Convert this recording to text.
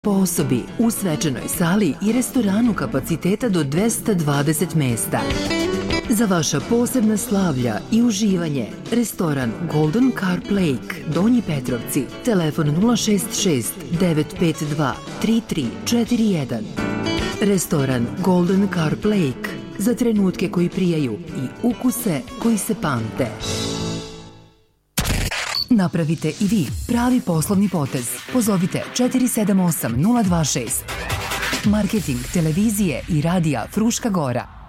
po osobi u svečanoj sali i restoranu kapaciteta do 220 mesta. Za vaša posebna slavlja i uživanje, restoran Golden Carp Lake, Donji Petrovci, telefon 066 952 3341. Restoran Golden Carp Lake, za trenutke koji prijaju i ukuse koji se pamte. Napravite i vi pravi poslovni potez. Pozovite 478 026. Marketing televizije i radija Fruška Gora.